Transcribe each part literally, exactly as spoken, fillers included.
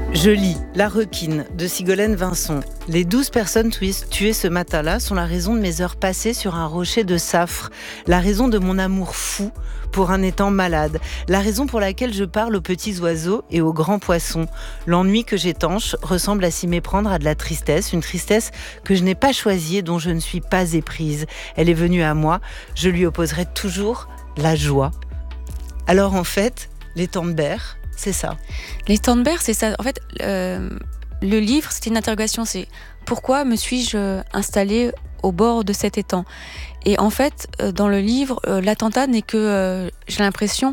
Je lis La requine de Sigolène Vincent. Les douze personnes tuées ce matin-là sont la raison de mes heures passées sur un rocher de Saffre, la raison de mon amour fou pour un étang malade, la raison pour laquelle je parle aux petits oiseaux et aux grands poissons. L'ennui que j'étanche ressemble à s'y méprendre à de la tristesse, une tristesse que je n'ai pas choisie et dont je ne suis pas éprise. Elle est venue à moi, je lui opposerai toujours la joie. Alors en fait, l'étang de Berre, c'est ça. L'étang de Berre, c'est ça. En fait, euh, le livre, c'était une interrogation. C'est pourquoi me suis-je installée au bord de cet étang ? Et en fait, euh, dans le livre, euh, l'attentat n'est que, euh, j'ai l'impression,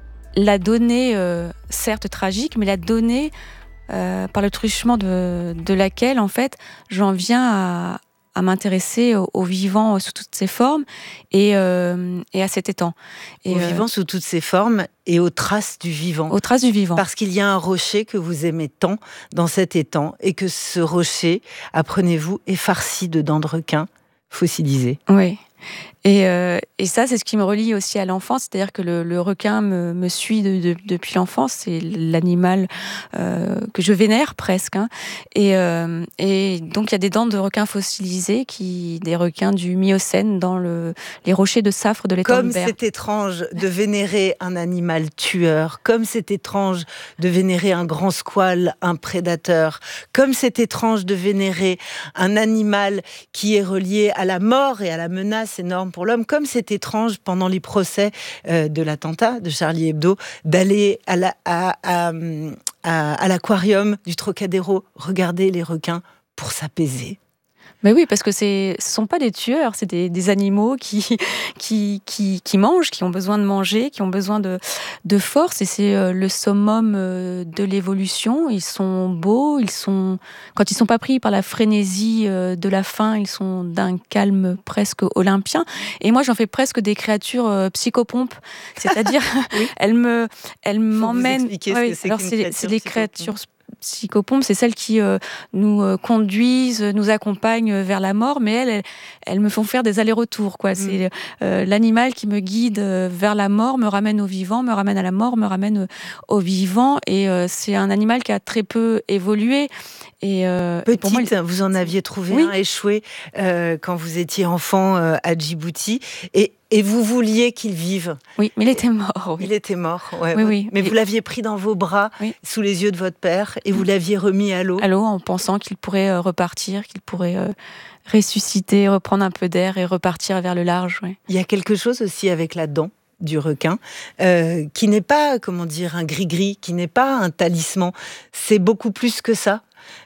la donnée, euh, certes tragique, mais la donnée euh, par le truchement de, de laquelle, en fait, j'en viens à, à m'intéresser au, au vivant sous toutes ses formes et, euh, et à cet étang. Et, au euh, vivant sous toutes ses formes et aux traces du vivant. Aux traces du vivant. Parce qu'il y a un rocher que vous aimez tant dans cet étang et que ce rocher, apprenez-vous, est farci de dents de requin fossilisées. Oui. Et, euh, et ça, c'est ce qui me relie aussi à l'enfance, c'est-à-dire que le, le requin me, me suit de, de, depuis l'enfance, c'est l'animal euh, que je vénère presque. Hein. Et, euh, et donc, il y a des dents de requins fossilisées, qui, des requins du Miocène dans le, les rochers de Saffre de l'étang de Berre. Comme c'est étrange de vénérer un animal tueur, comme c'est étrange de vénérer un grand squale, un prédateur, comme c'est étrange de vénérer un animal qui est relié à la mort et à la menace énorme pour l'homme, comme c'est étrange pendant les procès euh, de l'attentat de Charlie Hebdo d'aller à, la, à, à, à, à l'aquarium du Trocadéro regarder les requins pour s'apaiser. Mais oui, parce que c'est, ce ne sont pas des tueurs, c'est des, des animaux qui, qui, qui, qui mangent, qui ont besoin de manger, qui ont besoin de, de force. Et c'est euh, le summum euh, de l'évolution. Ils sont beaux, ils sont, quand ils ne sont pas pris par la frénésie euh, de la faim, ils sont d'un calme presque olympien. Et moi, j'en fais presque des créatures euh, psychopompes. C'est-à-dire, oui. elles, me, elles m'emmènent... Vous expliquer ce ouais, que c'est alors qu'une c'est, créature c'est des créatures psychopompes, c'est celles qui euh, nous euh, conduisent, nous accompagnent vers la mort, mais elles, elles, elles me font faire des allers-retours, quoi. Mmh. C'est euh, l'animal qui me guide vers la mort, me ramène au vivant, me ramène à la mort, me ramène au vivant, et euh, c'est un animal qui a très peu évolué. Et euh, Petite, pour moi, il... vous en aviez trouvé oui. un échoué euh, quand vous étiez enfant euh, à Djibouti, et, et vous vouliez qu'il vive. Oui, mais il était mort. Oui. Il était mort, ouais. Oui, oui. Mais et... vous l'aviez pris dans vos bras, oui. sous les yeux de votre père, et vous l'aviez remis à l'eau. À l'eau, en pensant qu'il pourrait euh, repartir, qu'il pourrait euh, ressusciter, reprendre un peu d'air et repartir vers le large. Oui. Il y a quelque chose aussi avec la dent du requin, euh, qui n'est pas, comment dire, un gris-gris, qui n'est pas un talisman. C'est beaucoup plus que ça.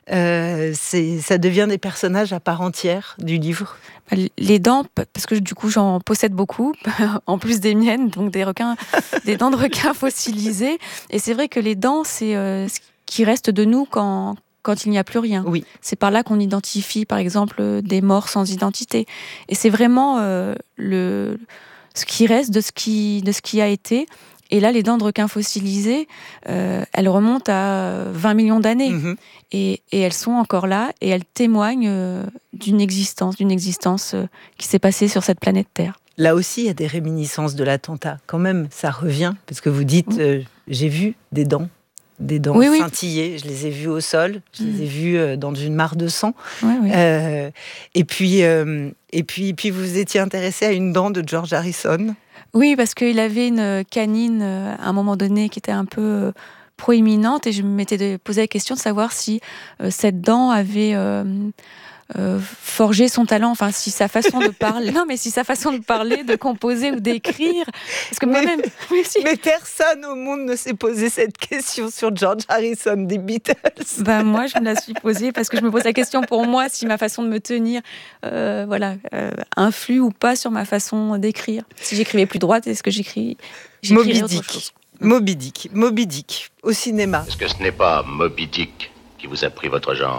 Euh, c'est, ça devient des personnages à part entière du livre. Les dents, parce que du coup j'en possède beaucoup, en plus des miennes, donc des requins, des dents de requins fossilisées. Et c'est vrai que les dents, c'est euh, ce qui reste de nous quand quand il n'y a plus rien. Oui. C'est par là qu'on identifie, par exemple, des morts sans identité. Et c'est vraiment euh, le ce qui reste de ce qui de ce qui a été. Et là, les dents de requin fossilisées, euh, elles remontent à vingt millions d'années. Mmh. Et, et elles sont encore là, et elles témoignent euh, d'une existence, d'une existence euh, qui s'est passée sur cette planète Terre. Là aussi, il y a des réminiscences de l'attentat. Quand même, ça revient, parce que vous dites, mmh. euh, j'ai vu des dents, des dents oui, scintiller, oui. Je les ai vues au sol, je mmh. les ai vues euh, dans une mare de sang. Oui, oui. Euh, et, puis, euh, et puis, puis, vous étiez intéressé à une dent de George Harrison. Oui, parce qu'il avait une canine à un moment donné qui était un peu proéminente, et je m'étais posé la question de savoir si euh, cette dent avait euh, euh, forgé son talent, enfin si sa façon de parler, non mais si sa façon de parler, de composer ou d'écrire, parce que mais, moi-même. Mais, si. mais personne au monde ne s'est posé cette question sur George Harrison des Beatles. Ben moi je me la suis posée parce que je me pose la question pour moi si ma façon de me tenir, euh, voilà, euh, influe ou pas sur ma façon d'écrire. Si j'écrivais plus droite, est-ce que j'écris Moby Dick. Moby Dick, Moby Dick, au cinéma. Est-ce que ce n'est pas Moby Dick qui vous a pris votre jambe ?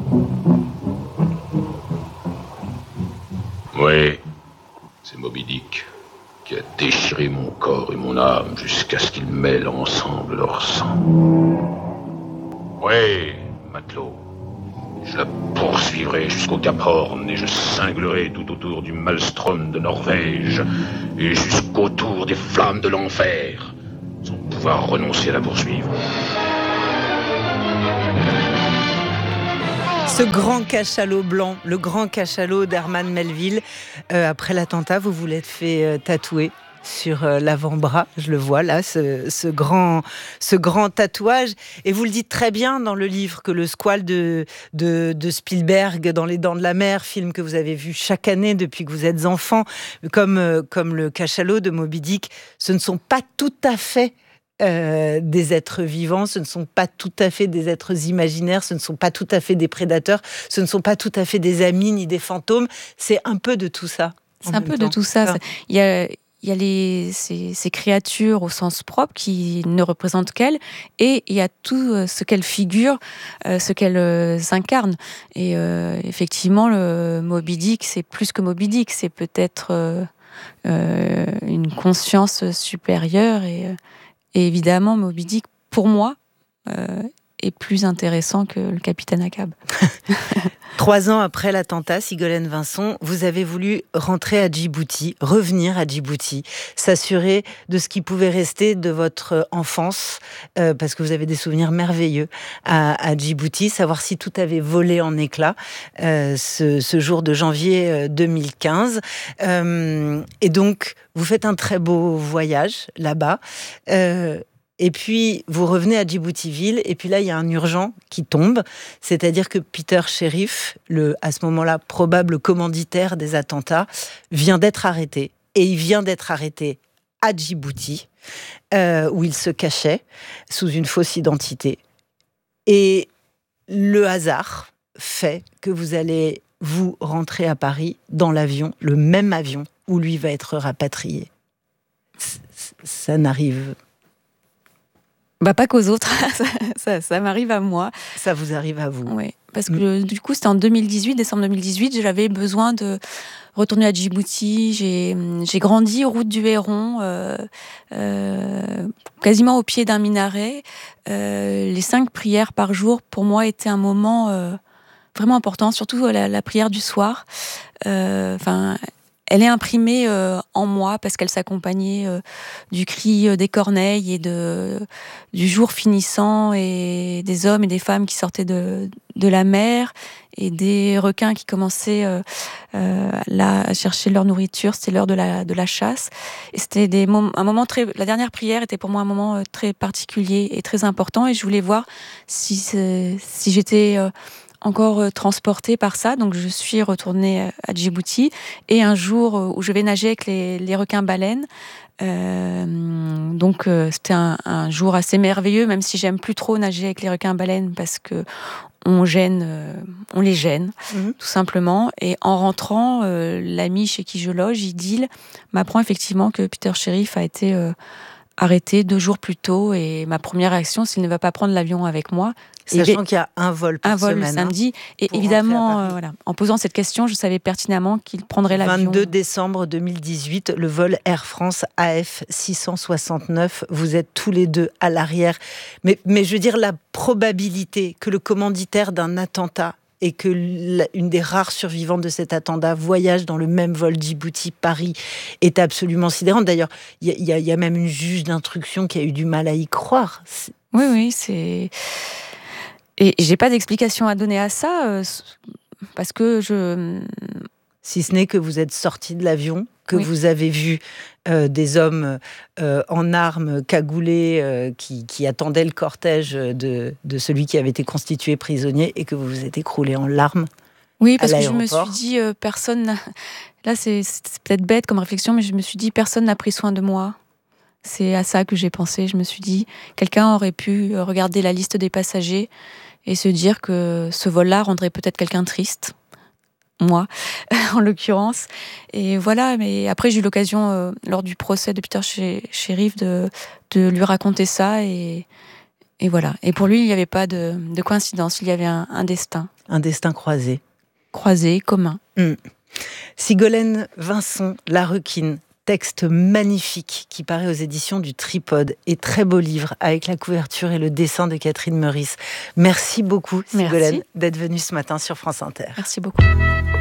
Oui, c'est Moby Dick qui a déchiré mon corps et mon âme jusqu'à ce qu'ils mêlent ensemble leur sang. Oui, matelot, je la poursuivrai jusqu'au Cap Horn et je cinglerai tout autour du Maelstrom de Norvège et jusqu'au tour des flammes de l'enfer, sans pouvoir renoncer à la poursuivre. Ce grand cachalot blanc, le grand cachalot d'Herman Melville. Euh, après l'attentat, vous vous l'êtes fait euh, tatouer sur euh, l'avant-bras, je le vois là, ce, ce, grand, ce grand tatouage. Et vous le dites très bien dans le livre que le squale de, de, de Spielberg dans Les Dents de la Mer, film que vous avez vu chaque année depuis que vous êtes enfant, comme, euh, comme le cachalot de Moby Dick, ce ne sont pas tout à fait Euh, des êtres vivants, ce ne sont pas tout à fait des êtres imaginaires, ce ne sont pas tout à fait des prédateurs, ce ne sont pas tout à fait des amis ni des fantômes, c'est un peu de tout ça. C'est un peu temps. de tout ça. Enfin, il y a, il y a les, ces, ces créatures au sens propre qui ne représentent qu'elles, et il y a tout ce qu'elles figurent, euh, ce qu'elles euh, incarnent. Et euh, effectivement, le Moby Dick, c'est plus que Moby Dick, c'est peut-être euh, euh, une conscience supérieure et... Euh, Et évidemment, Moby Dick, pour moi, euh, est plus intéressant que le capitaine Ahab. Trois ans après l'attentat, Sigolène Vincent, vous avez voulu rentrer à Djibouti, revenir à Djibouti, s'assurer de ce qui pouvait rester de votre enfance, euh, parce que vous avez des souvenirs merveilleux à, à Djibouti, savoir si tout avait volé en éclats euh, ce, ce jour de janvier deux mille quinze. Euh, et donc, vous faites un très beau voyage là-bas. Euh, Et puis, vous revenez à Djibouti-Ville, et puis là, il y a un urgent qui tombe, c'est-à-dire que Peter Sherif, le, à ce moment-là, probable commanditaire des attentats, vient d'être arrêté. Et il vient d'être arrêté à Djibouti, euh, où il se cachait sous une fausse identité. Et le hasard fait que vous allez, vous, rentrer à Paris dans l'avion, le même avion où lui va être rapatrié. C- ça n'arrive Bah pas qu'aux autres, ça, ça, ça m'arrive à moi. Ça vous arrive à vous. Oui, parce que mmh. du coup, c'était en deux mille dix-huit, décembre deux mille dix-huit, j'avais besoin de retourner à Djibouti. J'ai, j'ai grandi aux routes du Héron, euh, euh, quasiment au pied d'un minaret. Euh, les cinq prières par jour, pour moi, étaient un moment euh, vraiment important, surtout la, la prière du soir. Enfin... Euh, Elle est imprimée euh, en moi parce qu'elle s'accompagnait euh, du cri des corneilles et de, du jour finissant et des hommes et des femmes qui sortaient de, de la mer et des requins qui commençaient euh, euh, là à chercher leur nourriture. C'était l'heure de la, de la chasse. Et c'était des mom- un moment très. La dernière prière était pour moi un moment très particulier et très important, et je voulais voir si, si j'étais euh, encore transportée par ça. Donc je suis retournée à Djibouti, et un jour où je vais nager avec les, les requins-baleines, euh, donc euh, c'était un, un jour assez merveilleux, même si j'aime plus trop nager avec les requins-baleines parce que on gêne, euh, on les gêne, mmh. tout simplement. Et en rentrant, euh, l'ami chez qui je loge, Idil, m'apprend effectivement que Peter Sherif a été euh, arrêté deux jours plus tôt, et ma première réaction, c'est qu'il ne va pas prendre l'avion avec moi. Sachant qu'il y a un vol par un vol semaine, le samedi. Hein, et évidemment, euh, voilà, en posant cette question, je savais pertinemment qu'il prendrait l'avion. vingt-deux décembre deux mille dix-huit, le vol Air France A F six cent soixante-neuf. Vous êtes tous les deux à l'arrière. Mais, mais je veux dire, la probabilité que le commanditaire d'un attentat et que l'une des rares survivantes de cet attentat voyage dans le même vol Djibouti-Paris est absolument sidérante. D'ailleurs, il y, y, y a même une juge d'instruction qui a eu du mal à y croire. C'est... Oui, oui, c'est... Et j'ai pas d'explication à donner à ça, euh, parce que je... Si ce n'est que vous êtes sorti de l'avion, que oui. vous avez vu euh, des hommes euh, en armes, cagoulés, euh, qui, qui attendaient le cortège de, de celui qui avait été constitué prisonnier, et que vous vous êtes écroulé en larmes. Oui, parce à que je me suis dit, euh, personne n'a... Là, c'est, c'est peut-être bête comme réflexion, mais je me suis dit, personne n'a pris soin de moi. C'est à ça que j'ai pensé. Je me suis dit, quelqu'un aurait pu regarder la liste des passagers et se dire que ce vol-là rendrait peut-être quelqu'un triste. Moi, en l'occurrence. Et voilà, mais après, j'ai eu l'occasion, euh, lors du procès de Peter Sherif, de, de lui raconter ça. Et, et voilà. Et pour lui, il n'y avait pas de, de coïncidence. Il y avait un, un destin. Un destin croisé. Croisé, commun. Mmh. Sigolène Vincent, La Requine. Texte magnifique qui paraît aux éditions du Tripode, et très beau livre avec la couverture et le dessin de Catherine Meurice. Merci beaucoup, Sigolène, d'être venue ce matin sur France Inter. Merci beaucoup.